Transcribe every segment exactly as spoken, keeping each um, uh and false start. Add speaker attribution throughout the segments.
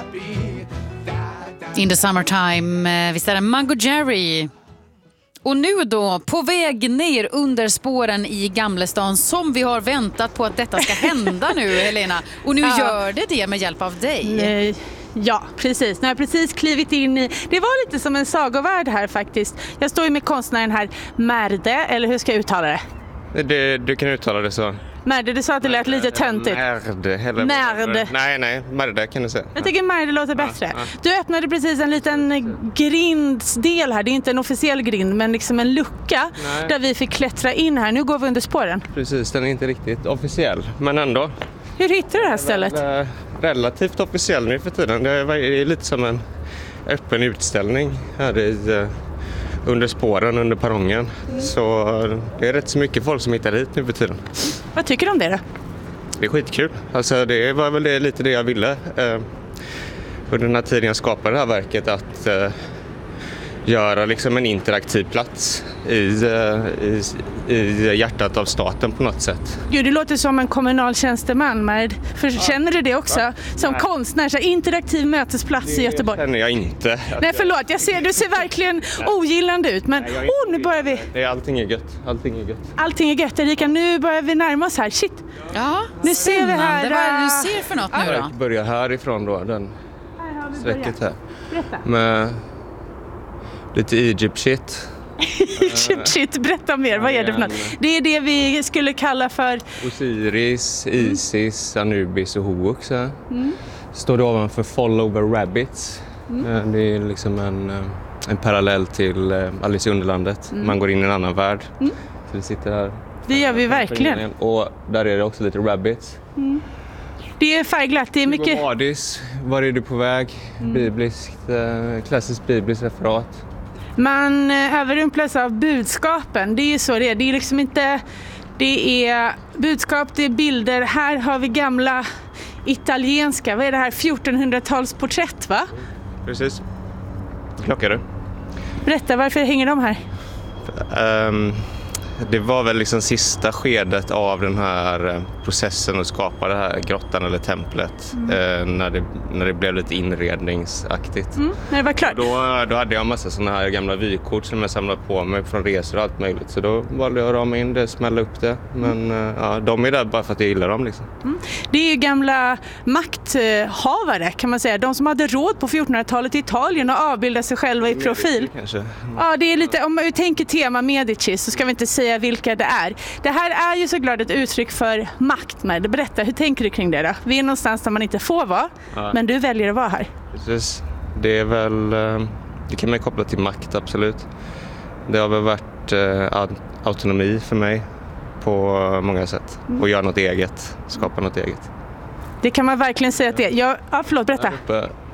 Speaker 1: In the summertime, visst är det Mango Jerry. Och nu då, på väg ner under spåren i Gamlestan, som vi har väntat på att detta ska hända nu, Helena. Och nu ja. gör det det med hjälp av dig.
Speaker 2: Nej. Ja, precis. Nu har jag precis klivit in i... Det var lite som en sagovärld här faktiskt. Jag står ju med konstnären här, Märde, eller hur ska jag uttala det?
Speaker 3: det du kan uttala det så.
Speaker 2: Märde, du sa att det lät lite töntigt.
Speaker 3: Märde. Eller...
Speaker 2: Märde.
Speaker 3: Nej, nej, Märde kan du säga.
Speaker 2: Jag tycker Märde låter bättre. Ja, ja. Du öppnade precis en liten grindsdel här. Det är inte en officiell grind, men liksom en lucka nej. Där vi fick klättra in här. Nu går vi under spåren.
Speaker 3: Precis, den är inte riktigt officiell, men ändå.
Speaker 2: Hur hittar du det här stället?
Speaker 3: Det är relativt officiell nu för tiden. Det är lite som en öppen utställning här i, under spåren, under perrongen. Mm. Så det är rätt så mycket folk som hittar hit nu för tiden.
Speaker 2: Vad tycker du om det då?
Speaker 3: Det är skitkul. Alltså det var väl det, lite det jag ville. Eh, under den här tiden jag skapade det här verket att eh, göra liksom en interaktiv plats i, i, i hjärtat av staten på något sätt.
Speaker 2: Gud, det låter som en kommunal tjänsteman, Märd. För ja. Känner du det också? Va? Som Nej. konstnär, så interaktiv mötesplats
Speaker 3: det
Speaker 2: i Göteborg.
Speaker 3: Det känner jag inte.
Speaker 2: Nej, förlåt. Jag ser, du ser verkligen ogillande ut. Men
Speaker 3: Nej,
Speaker 2: oh, nu börjar vi...
Speaker 3: Det är allting är gött. Allting är gött.
Speaker 2: Allting är gött. Erika, nu börjar vi närma oss här. Shit.
Speaker 1: Ja,
Speaker 2: nu ser vi här.
Speaker 1: Vad är det du ser för något nu då?
Speaker 3: Jag börjar härifrån då, den
Speaker 2: här
Speaker 3: sträcket här.
Speaker 2: Berätta.
Speaker 3: Med lite Egypt shit.
Speaker 2: Egypt shit, berätta mer. Vad är det för något? Det är det vi skulle kalla för...
Speaker 3: Osiris, Isis, Anubis och Horus. Mm. Står det ovanför Fall Over Rabbits. Mm. Det är liksom en, en parallell till Alice i Underlandet. Mm. Man går in i en annan värld. Mm. Så vi sitter här.
Speaker 2: Det gör vi verkligen.
Speaker 3: Och där är det också lite rabbits. Mm.
Speaker 2: Det är färgglatt, det är mycket...
Speaker 3: Madis, var är du på väg? Mm. Bibliskt, klassiskt bibliskt referat.
Speaker 2: Man överrumplas av budskapen, det är ju så det är. Det är liksom inte... Det är budskap, det är bilder. Här har vi gamla italienska, vad är det här? fjortonhundratals-porträtt, va?
Speaker 3: Precis. Klockar du?
Speaker 2: Berätta, varför hänger de här?
Speaker 3: Um... Det var väl liksom sista skedet av den här processen att skapa det här grottan eller templet mm. eh, när, det, när det blev lite inredningsaktigt.
Speaker 2: Mm, när det var klart.
Speaker 3: Då, då hade jag en massa sådana här gamla vykort som jag samlat på mig från resor och allt möjligt. Så då valde jag att rama in det, smälla upp det. Men mm. ja, de är där bara för att jag gillar dem. Liksom.
Speaker 2: Mm. Det är ju gamla makthavare kan man säga. De som hade råd på fjortonhundratalet i Italien och avbildade sig själva i profil.
Speaker 3: Medici, kanske.
Speaker 2: Ja, det är lite, om man tänker tema Medici så ska vi inte säga vilka det är. Det här är ju så glad ett uttryck för makt med. Berätta, hur tänker du kring det då? Vi är någonstans där man inte får vara, ja. Men du väljer att vara här.
Speaker 3: Precis. Det är väl, det kan man koppla till makt, absolut. Det har väl varit eh, autonomi för mig på många sätt. Mm. Och göra något eget, skapa något eget.
Speaker 2: Det kan man verkligen säga att det är. Ja, ja förlåt, berätta.
Speaker 3: Det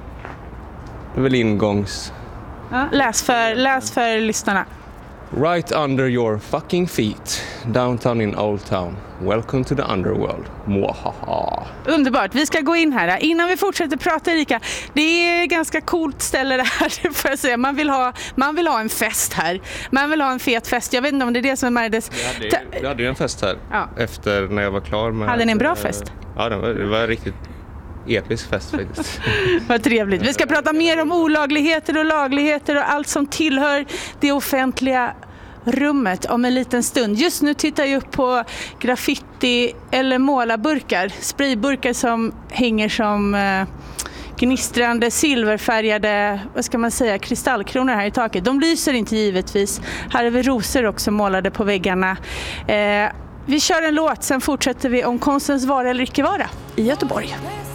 Speaker 3: är väl ingångs...
Speaker 2: Ja, läs, för, läs för lyssnarna.
Speaker 3: Right under your fucking feet, downtown in Old Town. Welcome to the underworld. Mwahaha.
Speaker 2: Underbart, vi ska gå in här. Innan vi fortsätter prata, Erika, det är ett ganska coolt ställe det här, får jag säga. Man vill ha, man vill ha en fest här. Man vill ha en fet fest. Jag vet inte om det är det som är Märdes...
Speaker 3: Vi hade, vi hade ju en fest här ja. Efter när jag var klar med...
Speaker 2: Hade ni en bra fest?
Speaker 3: Ja, det var, det var riktigt... episk fest faktiskt.
Speaker 2: Vad trevligt. Vi ska prata mer om olagligheter och lagligheter och allt som tillhör det offentliga rummet om en liten stund. Just nu tittar jag upp på graffiti eller målarburkar, sprayburkar som hänger som eh, gnistrande silverfärgade, vad ska man säga, kristallkronor här i taket. De lyser inte givetvis. Här är vi rosor också målade på väggarna. Eh, vi kör en låt, sen fortsätter vi om konstens vara eller icke vara i Göteborg.